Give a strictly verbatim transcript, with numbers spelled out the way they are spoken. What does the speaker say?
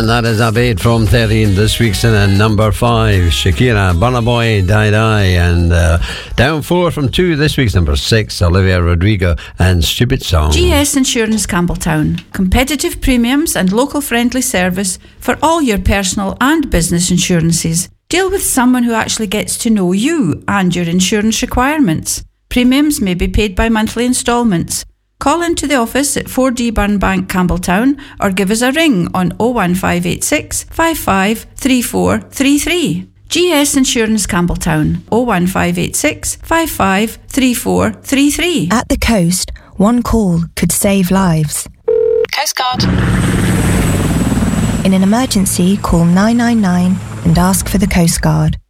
And that is up eight from thirteen. This week's in at number five, Shakira, Burna Boy, Die Die. And uh, down four from two, this week's number six, Olivia Rodrigo and Stupid Song. G S Insurance Campbelltown. Competitive premiums and local friendly service for all your personal and business insurances. Deal with someone who actually gets to know you and your insurance requirements. Premiums may be paid by monthly instalments. Call into the office at four D Burnbank, Campbelltown, or give us a ring on oh one five eight six, five five three four three three. G S Insurance Campbelltown, oh one five eight six, five five three four three three. At the coast, one call could save lives. Coast Guard. In an emergency, call nine nine nine and ask for the Coast Guard.